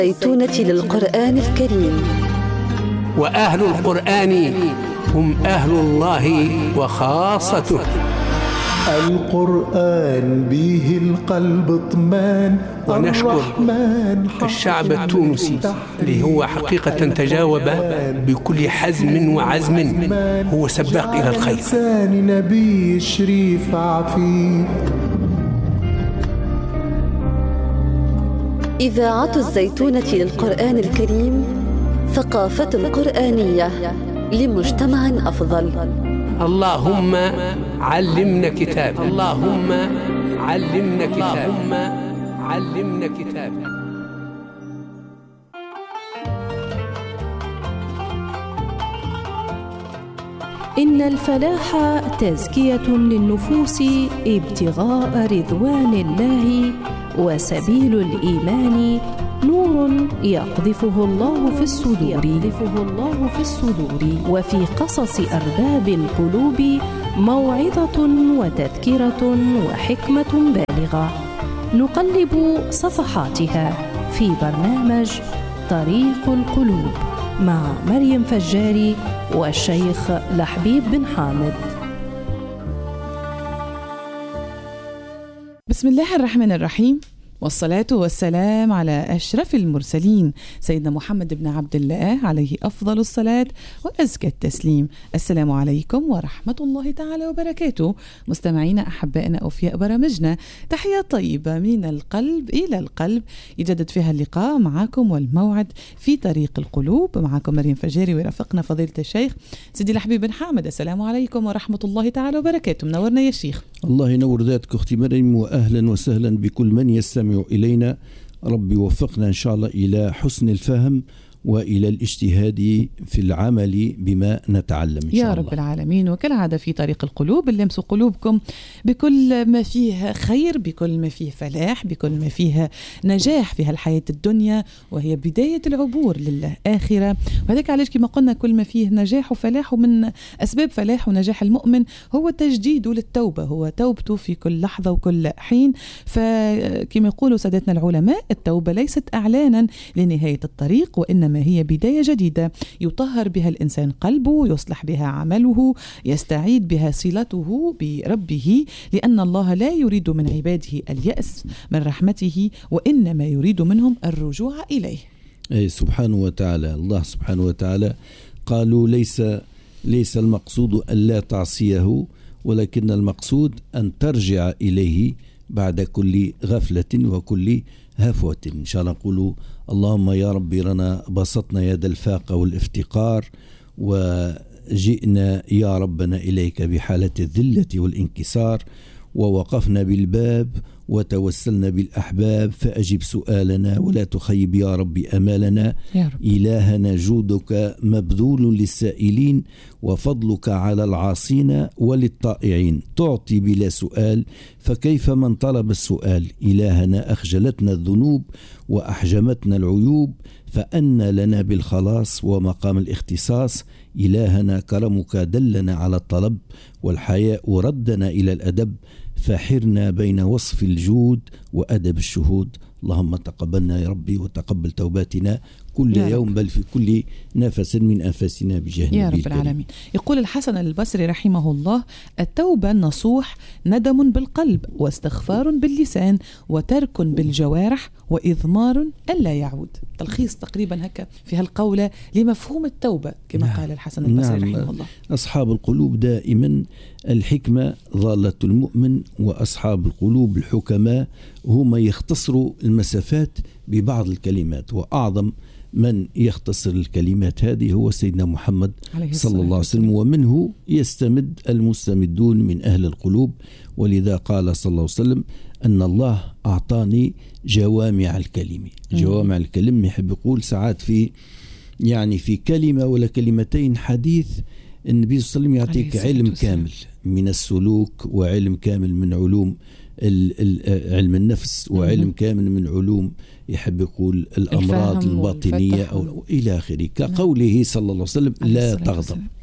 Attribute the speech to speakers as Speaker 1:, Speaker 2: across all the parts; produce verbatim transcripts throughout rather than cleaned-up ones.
Speaker 1: الزيتونة للقرآن الكريم.
Speaker 2: وأهل القرآن هم أهل الله وخاصته.
Speaker 3: القرآن به القلب اطمان.
Speaker 2: ونشكر الشعب التونسي اللي هو حقيقة تجاوب بكل حزم وعزم، هو سباق إلى الخير.
Speaker 3: لسان نبي شريف عفيف.
Speaker 1: إذاعة الزيتونة للقرآن الكريم، ثقافة قرآنية لمجتمع أفضل.
Speaker 2: اللهم علمنا كتاب، اللهم علمنا كتاب، اللهم علمنا كتاب.
Speaker 4: إن الفلاح تزكية للنفوس، ابتغاء رضوان الله وسبيل الإيمان، نور يقذفه الله في الصدور، يقذفه الله في الصدور. وفي قصص أرباب القلوب موعظة وتذكرة وحكمة بالغة، نقلب صفحاتها في برنامج طريق القلوب مع مريم فجاري والشيخ لحبيب بن حامد.
Speaker 5: بسم الله الرحمن الرحيم، والصلاة والسلام على أشرف المرسلين سيدنا محمد بن عبد الله عليه أفضل الصلاة وأزكى التسليم. السلام عليكم ورحمة الله تعالى وبركاته. مستمعينا أحبائنا أوفياء برامجنا، تحية طيبة من القلب إلى القلب، يجدد فيها اللقاء معكم والموعد في طريق القلوب. معكم مريم فجاري ورافقنا فضيلة الشيخ سيدي لحبيب بن حامد. السلام عليكم ورحمة الله تعالى وبركاته. منورنا يا شيخ.
Speaker 6: الله ينور ذاتك أختي مريم، وأهلا وسهلا بكل من يستمع إلينا. ربي وفقنا إن شاء الله إلى حسن الفهم وإلى الاجتهاد في العمل بما نتعلم إن شاء
Speaker 5: يا
Speaker 6: الله.
Speaker 5: رب العالمين. وكالعادة في طريق القلوب اللمس قلوبكم بكل ما فيه خير، بكل ما فيه فلاح، بكل ما فيه نجاح في هالحياة الدنيا، وهي بداية العبور للآخرة. وهذاك علاش كما قلنا كل ما فيه نجاح وفلاح، ومن أسباب فلاح ونجاح المؤمن هو تجديد للتوبة، هو توبته في كل لحظة وكل حين. فكما يقولوا سادتنا العلماء، التوبة ليست إعلانا لنهاية الطريق، وإنما ما هي بداية جديدة يطهر بها الإنسان قلبه، يصلح بها عمله، يستعيد بها صلته بربه، لأن الله لا يريد من عباده اليأس من رحمته، وإنما يريد منهم الرجوع إليه.
Speaker 6: أي سبحانه وتعالى. الله سبحانه وتعالى قالوا ليس ليس المقصود أن لا تعصيه، ولكن المقصود أن ترجع إليه بعد كل غفلة وكل هفوة. إن شاء الله نقولوا اللهم يا ربي لنا بسطنا يد الفاقة والافتقار، وجئنا يا ربنا إليك بحالة الذلة والانكسار، ووقفنا بالباب وتوسلنا بالأحباب، فأجب سؤالنا ولا تخيب يا ربي أمالنا.
Speaker 5: يا رب.
Speaker 6: إلهنا جودك مبذول للسائلين، وفضلك على العاصين وللطائعين، تعطي بلا سؤال فكيف من طلب السؤال. إلهنا أخجلتنا الذنوب وأحجمتنا العيوب، فأن لنا بالخلاص ومقام الاختصاص. إلهنا كرمك دلنا على الطلب، والحياء ردنا إلى الأدب، فحرنا بين وصف الجود وأدب الشهود. اللهم تقبلنا يا ربي، وتقبل توباتنا كل يوم، بل في كل نفس من أنفاسنا بجاه
Speaker 5: يا رب العالمين. يقول الحسن البصري رحمه الله: التوبة النصوح ندم بالقلب، واستغفار باللسان، وترك بالجوارح، وإضمار ألا يعود. تلخيص تقريبا هكا في هالقولة لمفهوم التوبة كما نعم. قال الحسن البصري نعم. رحمه الله.
Speaker 6: أصحاب القلوب دائما الحكمة ضالة المؤمن، وأصحاب القلوب الحكماء هم يختصروا المسافات ببعض الكلمات، وأعظم من يختصر الكلمات هذه هو سيدنا محمد صلى الله عليه وسلم، ومنه يستمد المستمدون من أهل القلوب. ولذا قال صلى الله عليه وسلم أن الله أعطاني جوامع الكلمة. جوامع الكلمة يحب يقول ساعات في يعني في كلمة ولا كلمتين حديث النبي صلى الله عليه وسلم يعطيك علم كامل من السلوك، وعلم كامل من علوم علم النفس، وعلم كامل من علوم يحب يقول الأمراض الباطنية أو إلى آخره، كقوله صلى الله عليه وسلم لا تغضب.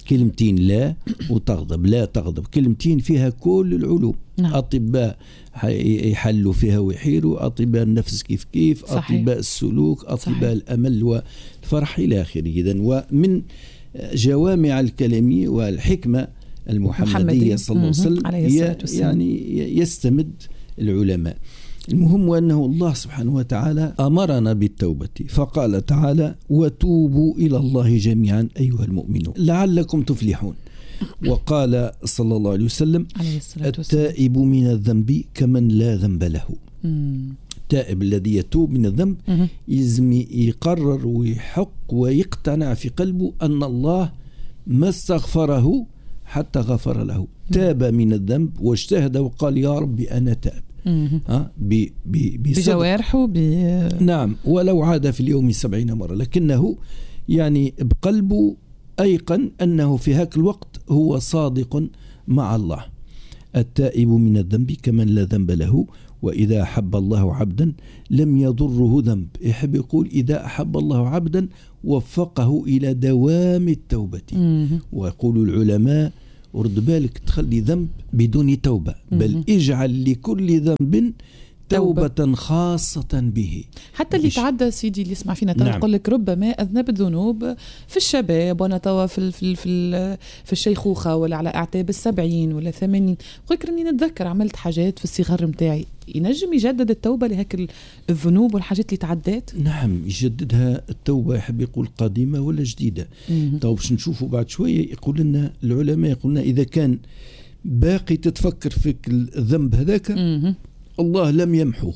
Speaker 6: كلمتين لا وتغضب، لا تغضب، كلمتين فيها كل العلوم. نعم. أطباء يحلوا فيها ويحيروا، أطباء النفس كيف كيف، صحيح. أطباء السلوك، أطباء صحيح. الأمل والفرح إلى آخره. إذن ومن جوامع الكلام والحكمة المحمدية صلى الله عليه وسلم يعني يستمد العلماء. المهم أنه الله سبحانه وتعالى أمرنا بالتوبة، فقال تعالى: وتوبوا إلى الله جميعا أيها المؤمنون لعلكم تفلحون. وقال صلى الله عليه وسلم: التائب من الذنب كمن لا ذنب له. التائب الذي يتوب من الذنب يلزم يقرر ويحق ويقتنع في قلبه أن الله ما استغفره حتى غفر له. تاب من الذنب واجتهد وقال: يا رب أنا تائب. ها
Speaker 5: بجوارحه ب...
Speaker 6: نعم، ولو عاد في اليوم سبعين مرة، لكنه يعني بقلبه أيقن أنه في هاك الوقت هو صادق مع الله. التائب من الذنب كمن لا ذنب له، وإذا أحب الله عبدا لم يضره ذنب. يحب يقول إذا أحب الله عبدا وفقه إلى دوام التوبة. ويقول العلماء: ورد بالك تخلي ذنب بدون توبة، بل اجعل لكل ذنب توبة, توبة خاصة به.
Speaker 5: حتى اللي تعدى سيدي اللي يسمع فينا ترى نعم. يقول لك ربما أذنبت ذنوب في الشباب وانا توا في في في, في الشيخوخة ولا على أعتاب السبعين ولا ثمانين. قلت إني نتذكر عملت حاجات في الصغر متاعي، ينجم يجدد التوبة لهيك الذنوب والحاجات اللي تعدات؟
Speaker 6: نعم يجددها التوبة. يحب يقول قديمة ولا جديدة. طيب باش نشوفوا بعد شوية. يقول لنا العلماء يقولنا إذا كان باقي تتفكر فيك الذنب هذاك الله لم يمحوه،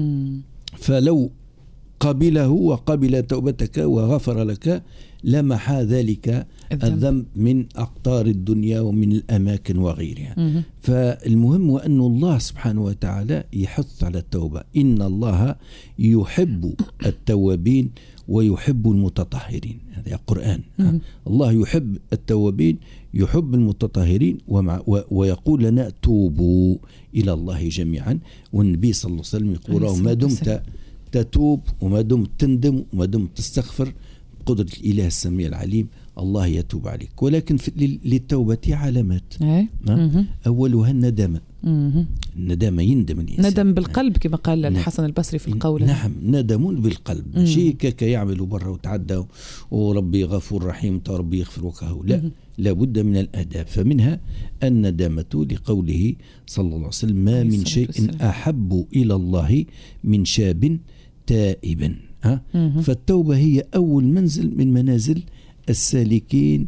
Speaker 6: فلو قبله وقبل توبتك وغفر لك لمحى ذلك الذنب من أقطار الدنيا ومن الأماكن وغيرها. فالمهم أن الله سبحانه وتعالى يحث على التوبة. إن الله يحب التوابين ويحب المتطهرين. هذا القرآن. الله يحب التوابين يحب المتطهرين، ويقول لنا توبوا إلى الله جميعا. والنبي صلى الله عليه وسلم يقول: ما دمت تتوب وما دمت تندم وما دمت تستغفر قدرة الإله السميع العليم الله يتوب عليك. ولكن للتوبة علامات. أولها الندامة. الندامة يندم الإنسان.
Speaker 5: ندم بالقلب كما قال الحسن البصري في القول.
Speaker 6: نعم، ندم بالقلب. شيء كك يعملوا برا وتعدى وربي غفور رحيم ربي يغفر وكهو. لا، لابد من الآداب. فمنها الندامة لقوله صلى الله عليه وسلم: ما من شيء أحب إلى الله من شاب تائب. ها؟ فالتوبة هي أول منزل من منازل السالكين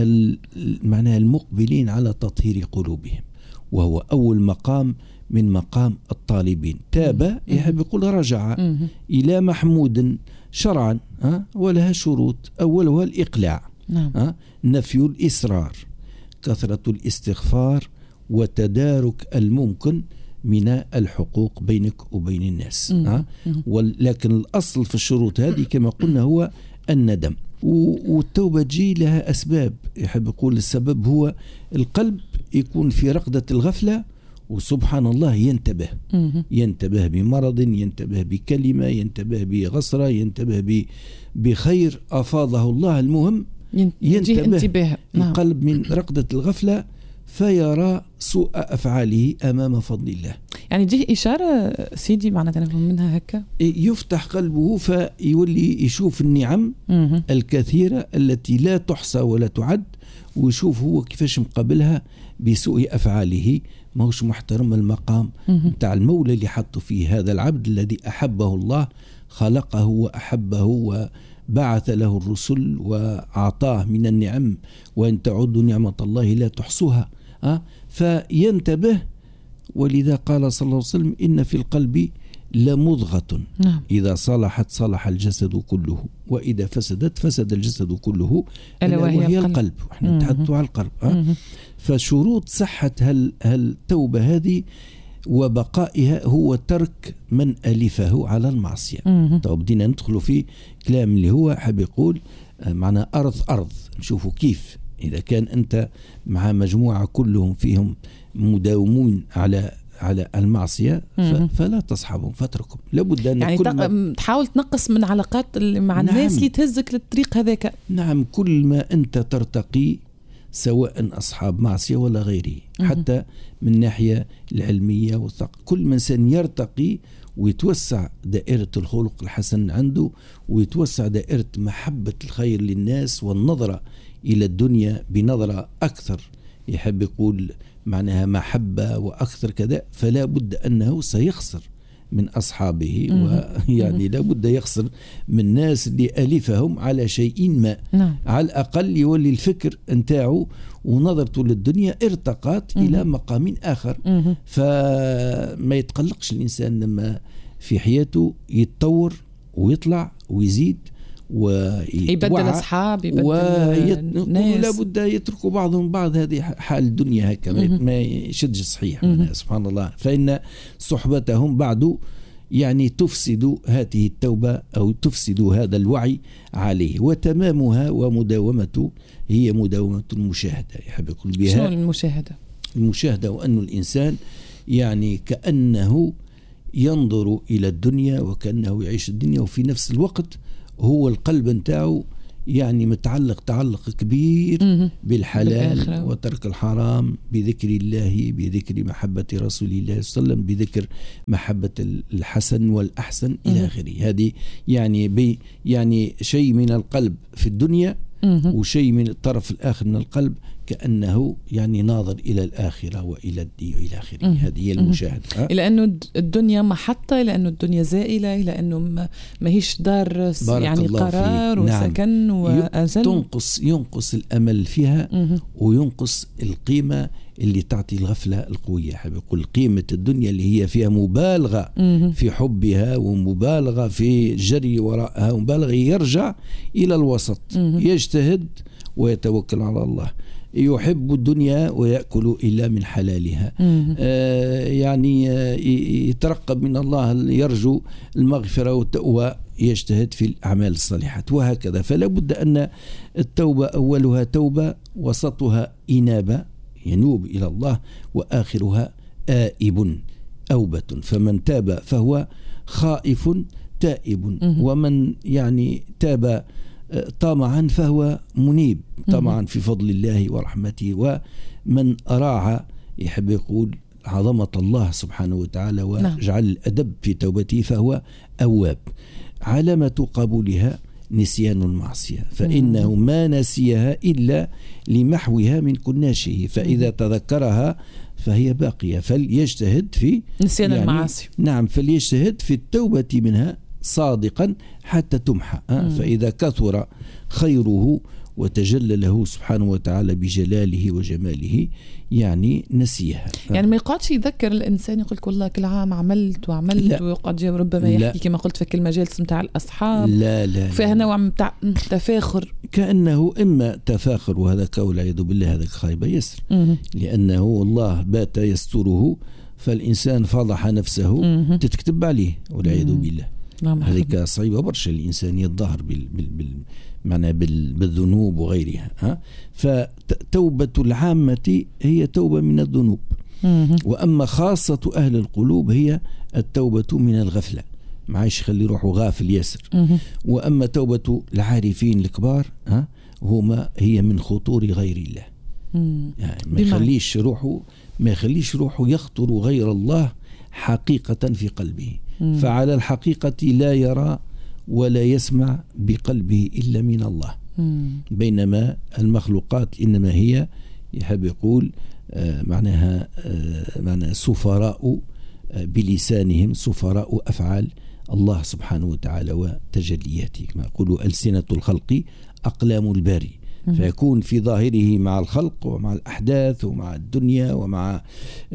Speaker 6: معناها المقبلين على تطهير قلوبهم، وهو أول مقام من مقام الطالبين. تاب يحب يقول رجع إلى محمود شرعا، ها؟ ولها شروط. أولها الإقلاع، ها؟ نفي الإصرار، كثرة الاستغفار، وتدارك الممكن من الحقوق بينك وبين الناس. ها؟ ولكن الأصل في الشروط هذه كما قلنا هو الندم. والتوبة تجي لها أسباب. يحب يقول السبب هو القلب يكون في رقدة الغفلة، وسبحان الله ينتبه ينتبه بمرض، ينتبه بكلمة، ينتبه بغصرة، ينتبه بخير أفاضه الله. المهم ينتبه القلب من رقدة الغفلة فيرى سوء أفعاله أمام فضل الله.
Speaker 5: يعني دي إشارة سيدي معناتها نفهم منها هكا
Speaker 6: يفتح قلبه فيولي يشوف النعم الكثيرة التي لا تحصى ولا تعد، ويشوف هو كيفاش مقابلها بسوء أفعاله. ما هوش محترم المقام بتاع المولى اللي حطه فيه هذا العبد الذي أحبه الله، خلقه وأحبه وبعث له الرسل وأعطاه من النعم، وإن تعدوا نعمة الله لا تحصوها. أه؟ فينتبه. ولذا قال صلى الله عليه وسلم: إن في القلب لمضغة إذا صلحت صلح الجسد كله، وإذا فسدت فسد الجسد كله، ألا وهي, وهي القلب, القلب. احنا نتحدث على القلب. أه؟ فشروط صحة هالتوبة هذه وبقائها هو ترك من ألفه على المعصية. طب بدينا ندخل في كلام اللي هو حاب يقول معنا أرض أرض نشوفوا كيف إذا كان أنت مع مجموعة كلهم فيهم مداومون على على المعصية فلا تصحبهم فاتركهم. لابد أن
Speaker 5: يعني
Speaker 6: كل ما
Speaker 5: تحاول تنقص من علاقات مع
Speaker 6: نعم.
Speaker 5: الناس اللي تهزك للطريق هذاك.
Speaker 6: نعم، كل ما أنت ترتقي سواء أصحاب معصية ولا غيره. حتى من الناحية العلمية والثقافة كل من إنسان يرتقي ويتوسع دائرة الخلق الحسن عنده، ويتوسع دائرة محبة الخير للناس والنظرة إلى الدنيا بنظرة أكثر، يحب يقول معناها محبة وأكثر كذا، فلا بد أنه سيخسر من أصحابه، ويعني لا بد يخسر من الناس اللي ألفهم على شيء ما.
Speaker 5: نعم.
Speaker 6: على الأقل يولي الفكر أنتاعه ونظرته للدنيا ارتقت مم. إلى مقام آخر. مم. فما يتقلقش الإنسان لما في حياته يتطور ويطلع ويزيد
Speaker 5: ويبدل أصحاب، يبدل
Speaker 6: ويت... ناس، ولا بد يتركوا بعضهم بعض. هذه حال الدنيا هكا ما يشدش صحيح. سبحان الله. فإن صحبتهم بعد يعني تفسد هذه التوبة أو تفسد هذا الوعي عليه. وتمامها ومداومته هي مداومة المشاهدة، يحب يقول بها.
Speaker 5: شنو المشاهدة؟
Speaker 6: المشاهدة وأن الإنسان يعني كأنه ينظر إلى الدنيا وكأنه يعيش الدنيا، وفي نفس الوقت هو القلب نتاعو يعني متعلق تعلق كبير بالحلال وترك الحرام، بذكر الله، بذكر محبة رسول الله صلى الله عليه وسلم، بذكر محبة الحسن والأحسن إلى آخره. هذه يعني بي يعني شيء من القلب في الدنيا وشيء من الطرف الآخر من القلب كأنه يعني ناظر إلى الآخرة وإلى الدين وإلى آخره. هذه هي المشاهدة.
Speaker 5: إلى أنه الدنيا محطة، إلى أنه الدنيا زائلة، إلى أنه ما هيش دار يعني قرار وسكن. نعم. وأزل
Speaker 6: تنقص ينقص الأمل فيها وينقص القيمة اللي تعطي الغفلة القوية. حاب يقول قيمة الدنيا اللي هي فيها مبالغة في حبها ومبالغة في جري وراءها ومبالغة، يرجع إلى الوسط، يجتهد ويتوكل على الله، يحب الدنيا ويأكل إلا من حلالها. آه يعني آه يترقب من الله، يرجو المغفرة والتقوى، يجتهد في الأعمال الصالحات، وهكذا. فلا بد أن التوبة أولها توبة، وسطها إنابة ينوب إلى الله، وآخرها آئب أوبة. فمن تاب فهو خائف تائب، ومن يعني تاب طمعا فهو منيب طمعا في فضل الله ورحمته. ومن أراعى يحب يقول عظمة الله سبحانه وتعالى وجعل الأدب في توبته فهو أواب. علامة قبولها نسيان المعصية، فإنه ما نسيها إلا لمحوها من كناشه، فإذا تذكرها فهي باقية. فليجتهد في
Speaker 5: نسيان
Speaker 6: يعني
Speaker 5: المعاصي.
Speaker 6: نعم، فليجتهد في التوبة منها صادقا حتى تمحى. فإذا كثر خيره وتجلى له سبحانه وتعالى بجلاله وجماله يعني نسيها.
Speaker 5: يعني ما يقعدش يذكر الإنسان يقول لك والله كل عام عملت وعملت، ويقعد ربما يحكي كما قلت في المجالس متاع الأصحاب.
Speaker 6: لا لا
Speaker 5: فيها نوع متاع تفاخر،
Speaker 6: كأنه إما تفاخر، وهذا قول عياذ بالله هذا خايب يسر، لأنه الله بات يستره، فالإنسان فضح نفسه تتكتب عليه والعياذ بالله. هذيك صعيبة برشا الإنسان يتظاهر بال بال بال معنى بال بالذنوب وغيرها. ها فتوبة العامة هي توبة من الذنوب، وأما خاصة أهل القلوب هي التوبة من الغفلة، ما عايش يخلي روحه غافل ياسر. وأما توبة العارفين الكبار ها هما هي من خطور غير الله، يعني ما يخليش روحه ما يخليش روحه يخطر غير الله حقيقة في قلبه. فعلى الحقيقة لا يرى ولا يسمع بقلبه إلا من الله. بينما المخلوقات إنما هي يحب يقول آه معناها آه معناها سفراء آه بلسانهم، سفراء أفعال الله سبحانه وتعالى وتجلياته. كما يقول ألسنة الخلق أقلام الباري، فيكون في ظاهره مع الخلق ومع الأحداث ومع الدنيا ومع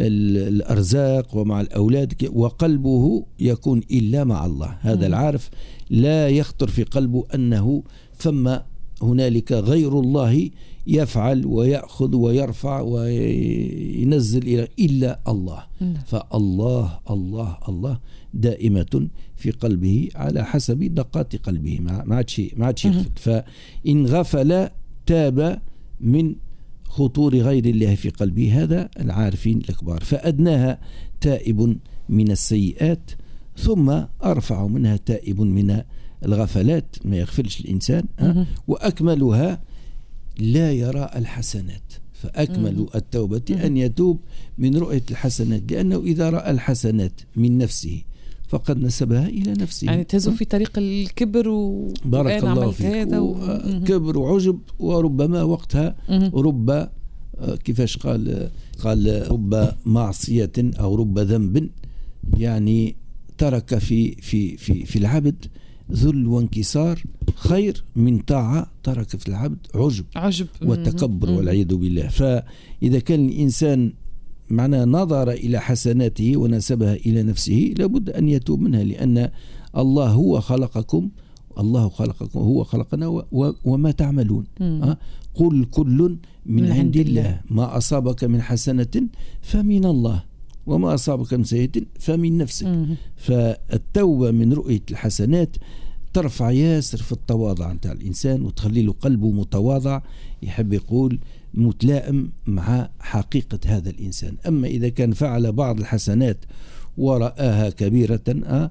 Speaker 6: الأرزاق ومع الأولاد، وقلبه يكون إلا مع الله. هذا العارف لا يخطر في قلبه أنه ثم هنالك غير الله يفعل ويأخذ ويرفع وينزل إلى إلا الله. فالله الله الله دائمة في قلبه على حسب دقات قلبه، ما عادش ما عادش يغفل. فإن غفل تاب من خطور غير الله في قلبه، هذا العارفين الكبار. فأدناها تائب من السيئات، ثم أرفع منها تائب من الغفلات، ما يغفلش الإنسان. وأكملها لا يرى الحسنات، فأكمل التوبة أن يتوب من رؤية الحسنات، لأنه إذا رأى الحسنات من نفسه فقد نسبها إلى نفسه.
Speaker 5: يعني تهزم في طريق الكبر و...
Speaker 6: بارك الله فيك.
Speaker 5: هذا و...
Speaker 6: كبر وعجب، وربما وقتها رب كيفاش قال قال رب معصية أو رب ذنب يعني ترك في في في في العبد ذل وانكسار خير من طاعة ترك في العبد عجب
Speaker 5: عجب
Speaker 6: وتكبر والعياذ بالله. فإذا كان الإنسان معناه نظر إلى حسناته ونسبها إلى نفسه لابد أن يتوب منها، لأن الله هو خلقكم الله خلقكم هو خلقنا وما تعملون. أه؟ قل كل من, من عند الله. الله ما أصابك من حسنة فمن الله وما أصابك من سيئة فمن نفسك. مم. فالتوبة من رؤية الحسنات ترفع ياسر في التواضع نتاع الإنسان وتخلي له قلبه متواضع، يحب يقول متلائم مع حقيقة هذا الإنسان. أما إذا كان فعل بعض الحسنات ورآها كبيرة أه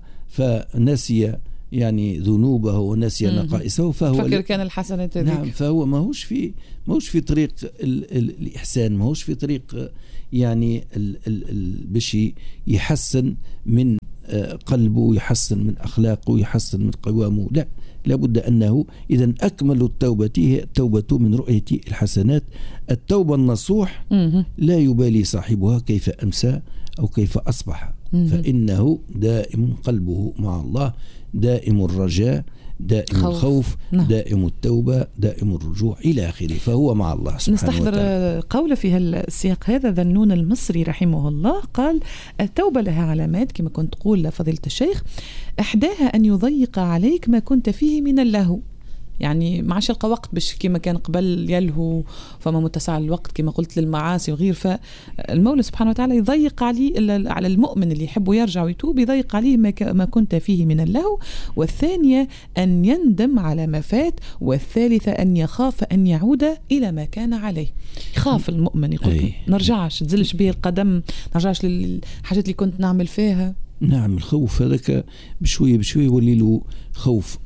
Speaker 6: فنسي يعني ذنوبه ونسي نقائصه فهو
Speaker 5: فكر كان الحسنات هذيك.
Speaker 6: نعم، فهو ما هوش في ما هوش في طريق ال ال الإحسان، ما هوش في طريق يعني ال ال ال باش يحسن من قلبه، يحسن من أخلاقه، يحسن من قوامه. لا، لابد أنه إذا أكمل التوبة هي التوبة من رؤية الحسنات. التوبة النصوح لا يبالي صاحبها كيف أمسى أو كيف أصبح، فإنه دائم قلبه مع الله، دائم الرجاء، دائم خوف. الخوف، نعم. دائم التوبة، دائم الرجوع إلى آخره، فهو مع الله سبحانه
Speaker 5: نستحضر
Speaker 6: وتعالى.
Speaker 5: قول في السياق هذا ذنون المصري رحمه الله قال: التوبة لها علامات كما كنت تقول فضيلة الشيخ، إحداها أن يضيق عليك ما كنت فيه من اللهو، يعني ما عادش يلقى وقت باش كما كان قبل يلهو، فما متسع الوقت كما قلت للمعاصي وغير. فالمولى سبحانه وتعالى يضيق عليه على المؤمن اللي يحب يرجع ويتوب، يضيق عليه ما كنت فيه من اللهو. والثانية أن يندم على ما فات. والثالثة أن يخاف أن يعود إلى ما كان عليه. يخاف المؤمن يقول أي. نرجعش تزلش به القدم، نرجعش للحاجات اللي كنت نعمل فيها.
Speaker 6: نعم، الخوف هذاك بشوية بشوية يولي له خوف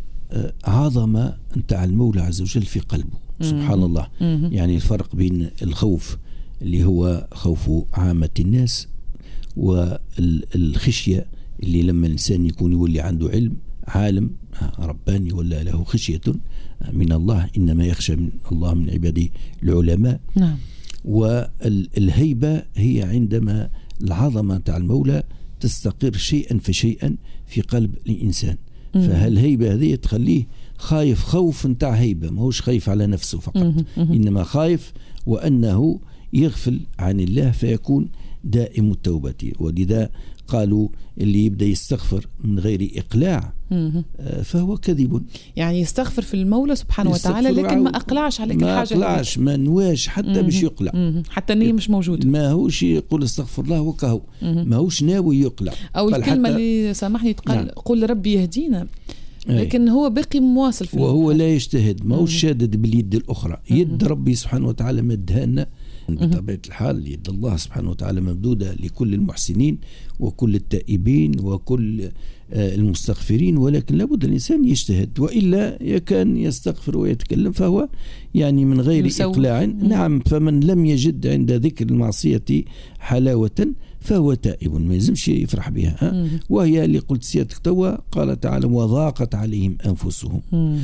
Speaker 6: عظمة نتاع المولى عز وجل في قلبه. سبحان الله. يعني الفرق بين الخوف اللي هو خوف عامة الناس والخشية اللي لما الإنسان يكون يولي عنده علم عالم رباني ولا له خشية من الله، إنما يخشى من الله من عباده العلماء.
Speaker 5: نعم.
Speaker 6: والهيبة هي عندما العظمة نتاع المولى تستقر شيئا فشيئا في قلب الإنسان. فهالهيبة هذه تخليه خايف خوف نتاع هيبة، ما هوش خايف على نفسه فقط، إنما خايف وأنه يغفل عن الله فيكون دائم التوبة. ولذا قالوا اللي يبدأ يستغفر من غير إقلاع فهو كذب.
Speaker 5: يعني يستغفر في المولى سبحانه وتعالى لكن ما أقلعش عليك
Speaker 6: ما
Speaker 5: الحاجة،
Speaker 6: ما أقلعش، ما نواش حتى باش يقلع،
Speaker 5: حتى النية مش موجود،
Speaker 6: ما هوش يقول استغفر الله وكهو، ما هوش ناوي يقلع.
Speaker 5: أو الكلمة اللي سامحني تقال نعم. قل ربي يهدينا، لكن هو باقي مواصل في
Speaker 6: وهو لا يجتهد، ما هوش شادد باليد الأخرى. يد ربي سبحانه وتعالى مدها لنا بطبيعة الحال. يد الله سبحانه وتعالى ممدودة لكل المحسنين وكل التائبين وكل المستغفرين، ولكن لابد الإنسان يجتهد، وإلا كان يستغفر ويتكلم فهو يعني من غير يسوي. إقلاع. نعم. فمن لم يجد عند ذكر المعصية حلاوة فهو تائب، ما يلزمش يفرح بها. وهي اللي قلت سيادتك توا، قال تعالى: وضاقت عليهم أنفسهم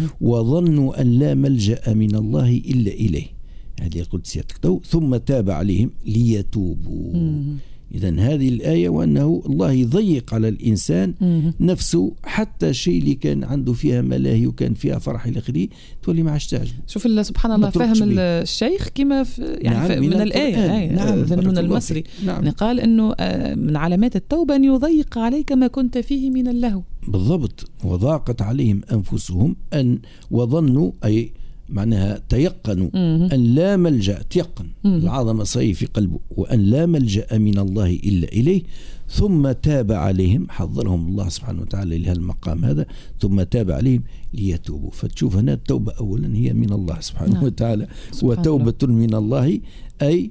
Speaker 6: وظنوا أن لا ملجأ من الله إلا إليه. هذه قلت سيادتك تو، ثم تاب عليهم ليتوبوا. إذن هذه الآية، وأنه الله يضيق على الإنسان نفسه حتى الشيء اللي كان عنده فيها ملاهي وكان فيها فرح إلى آخره تولي ما عادش تعجبه.
Speaker 5: شوف سبحان الله فهم الشيخ كما يعني نعم من, من الآية نعم ذنون المصري نعم. يعني قال إنه من علامات التوبة أن يضيق عليك ما كنت فيه من اللهو.
Speaker 6: بالضبط. وضاقت عليهم أنفسهم أن وظنوا أي معناها تيقنوا مم. أن لا ملجأ، تيقن مم. العظمة صحيح في قلبه، وأن لا ملجأ من الله إلا إليه، ثم تاب عليهم، حضرهم الله سبحانه وتعالى لهالمقام هذا، ثم تاب عليهم ليتوبوا. فتشوف هنا التوبة أولا هي من الله سبحانه نعم. وتعالى، وتوبة الله. من الله أي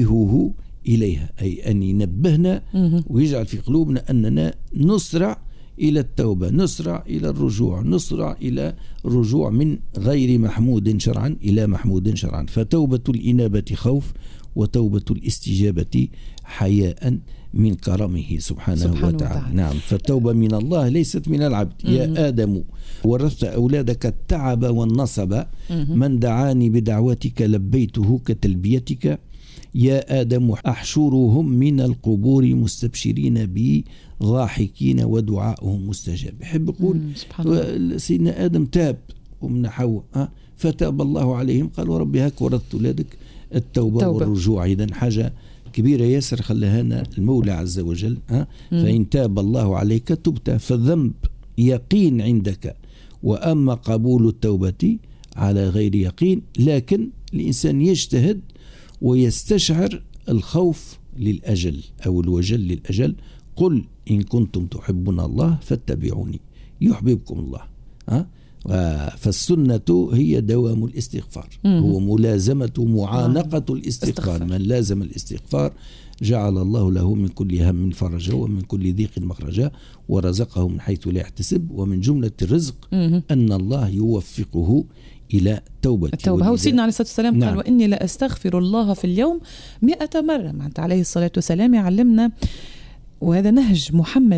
Speaker 6: تنبيهه إليها، أي أن ينبهنا مم. ويجعل في قلوبنا أننا نسرع إلى التوبة، نسرع إلى الرجوع، نسرع إلى الرجوع من غير محمود شرعا إلى محمود شرعا. فتوبة الإنابة خوف، وتوبة الاستجابة حياء من كرمه سبحانه, سبحانه وتعالى. وتعالى نعم، فالتوبة من الله ليست من العبد. م- يا آدم ورثت أولادك التعب والنصب، م- من دعاني بدعوتك لبيته كتلبيتك. يا آدم أحشرهم من القبور مستبشرين بي ضاحكين ودعاؤهم مستجاب. يحب يقول سيدنا آدم تاب ومن حواء فتاب الله عليهم، قال وربي هك ورثت أولادك التوبة توبة. والرجوع. إذن حاجة كبيرة ياسر خلها لنا المولى عز وجل. ها فإن تاب الله عليك تبت، فالذنب يقين عندك، وأما قبول التوبة على غير يقين. لكن الإنسان يجتهد ويستشعر الخوف للأجل أو الوجل للأجل. قل إن كنتم تحبون الله فاتبعوني يحببكم الله. ها فالسنة هي دوام الاستغفار، هو ملازمة معانقة الاستغفار. من لازم الاستغفار جعل الله له من كل هم فرجا ومن كل ضيق مخرجا ورزقه من حيث لا يحتسب. ومن جملة الرزق أن الله يوفقه إلى توبة
Speaker 5: التوبة. هو سيدنا عليه الصلاة والسلام نعم. قال وإني لا أستغفر الله في اليوم مئة مرة. معناتها عليه الصلاة والسلام يعلمنا، وهذا نهج محمد